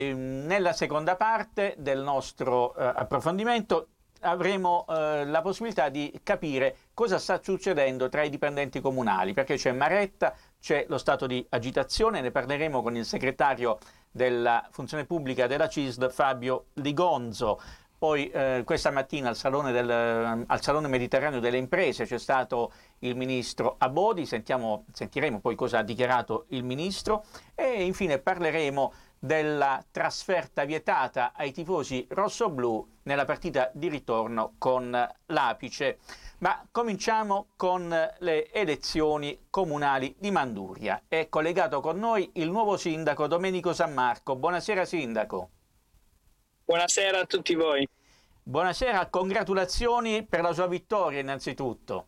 Nella seconda parte del nostro approfondimento avremo la possibilità di capire cosa sta succedendo tra i dipendenti comunali, perché c'è Maretta, c'è lo stato di agitazione, ne parleremo con il segretario della funzione pubblica della CISL, Fabio Ligonzo. Poi questa mattina al Salone Mediterraneo delle Imprese c'è stato il ministro Abodi, sentiremo poi cosa ha dichiarato il ministro, e infine parleremo della trasferta vietata ai tifosi rossoblù nella partita di ritorno con l'Apice. Ma cominciamo con le elezioni comunali di Manduria. È collegato con noi il nuovo sindaco Domenico San Marco. Buonasera sindaco. Buonasera a tutti voi. Buonasera, congratulazioni per la sua vittoria innanzitutto.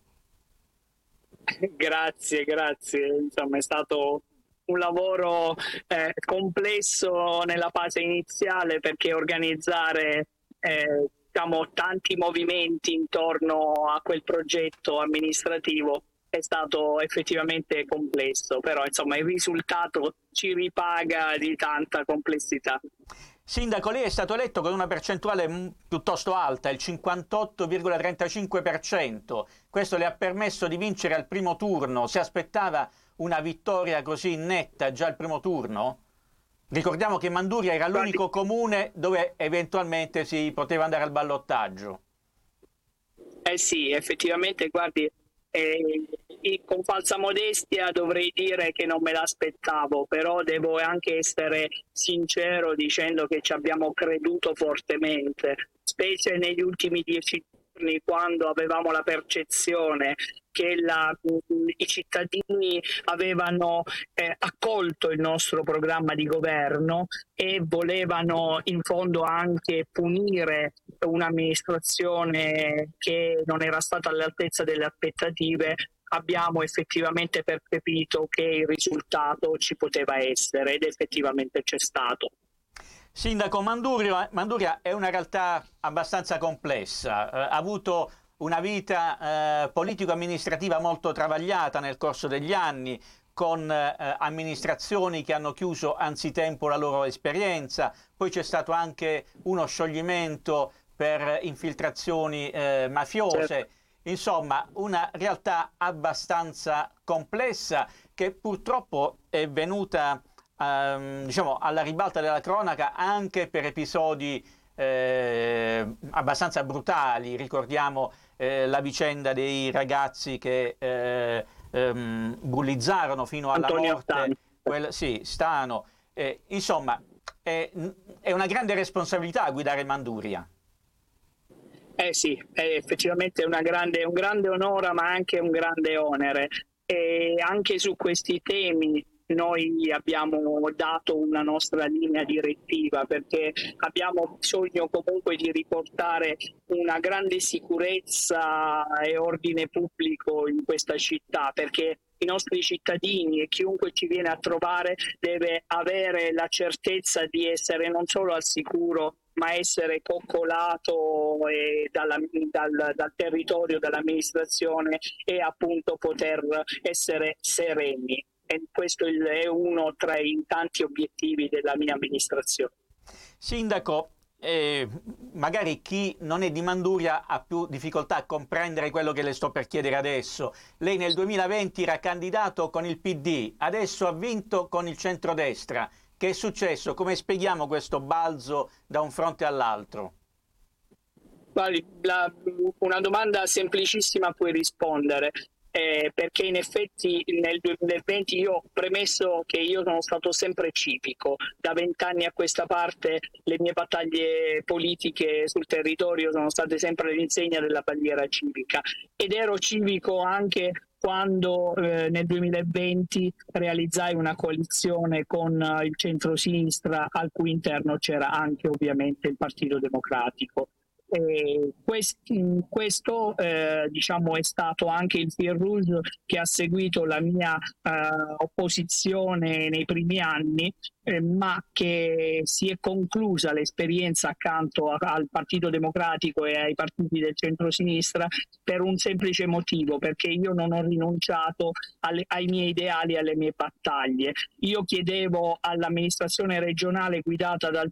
Grazie. Insomma, è stato un lavoro complesso nella fase iniziale, perché organizzare tanti movimenti intorno a quel progetto amministrativo è stato effettivamente complesso, però insomma il risultato ci ripaga di tanta complessità. Sindaco, lei è stato eletto con una percentuale piuttosto alta, il 58,35%. Questo le ha permesso di vincere al primo turno. Si aspettava una vittoria così netta già al primo turno? Ricordiamo che Manduria era l'unico comune dove eventualmente si poteva andare al ballottaggio. Sì, effettivamente, guardi, con falsa modestia dovrei dire che non me l'aspettavo, però devo anche essere sincero dicendo che ci abbiamo creduto fortemente, specie negli ultimi 10 giorni, quando avevamo la percezione che i cittadini avevano accolto il nostro programma di governo e volevano in fondo anche punire un'amministrazione che non era stata all'altezza delle aspettative. Abbiamo effettivamente percepito che il risultato ci poteva essere ed effettivamente c'è stato. Sindaco, Manduria è una realtà abbastanza complessa, ha avuto una vita politico-amministrativa molto travagliata nel corso degli anni, con amministrazioni che hanno chiuso anzitempo la loro esperienza, poi c'è stato anche uno scioglimento per infiltrazioni mafiose. Certo. Insomma, una realtà abbastanza complessa che purtroppo è venuta diciamo, alla ribalta della cronaca anche per episodi abbastanza brutali. Ricordiamo la vicenda dei ragazzi che bullizzarono fino alla Antonio morte Stano. Insomma, è una grande responsabilità guidare Manduria. Sì, è effettivamente un grande onore, ma anche un grande onere. E anche su questi temi noi abbiamo dato una nostra linea direttiva, perché abbiamo bisogno comunque di riportare una grande sicurezza e ordine pubblico in questa città, perché i nostri cittadini e chiunque ci viene a trovare deve avere la certezza di essere non solo al sicuro, ma essere coccolato dal territorio, dall'amministrazione, e appunto poter essere sereni. E questo è uno tra i tanti obiettivi della mia amministrazione. Sindaco, magari chi non è di Manduria ha più difficoltà a comprendere quello che le sto per chiedere adesso. Lei nel 2020 era candidato con il PD, adesso ha vinto con il centrodestra. Che è successo? Come spieghiamo questo balzo da un fronte all'altro? Una domanda semplicissima a cui rispondere. Perché in effetti nel 2020, io ho premesso che io sono stato sempre civico, da 20 anni a questa parte le mie battaglie politiche sul territorio sono state sempre all'insegna della bandiera civica, ed ero civico anche quando nel 2020 realizzai una coalizione con il centro-sinistra, al cui interno c'era anche ovviamente il Partito Democratico. Questo diciamo, è stato anche il fil rouge che ha seguito la mia opposizione nei primi anni, ma che si è conclusa l'esperienza accanto al Partito Democratico e ai partiti del centro-sinistra per un semplice motivo, perché io non ho rinunciato ai miei ideali e alle mie battaglie. Io chiedevo all'amministrazione regionale guidata dal